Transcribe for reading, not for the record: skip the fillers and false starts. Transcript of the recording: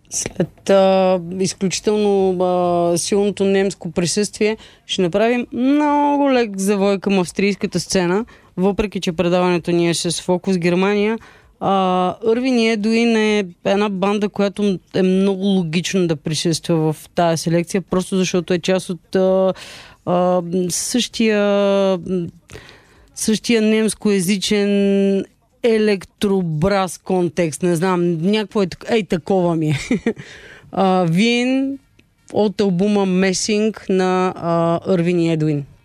След изключително силното немско присъствие, ще направим много лек завой към австрийската сцена, въпреки че предаването ни е с фокус Германия. Ирвин и Едуин е една банда, която е много логично да присъства в тази селекция, просто защото е част от същия немскоязичен електробраз контекст. Не знам, някакво такова ми е. Вин от албума Месинг на Ирвин и Едуин.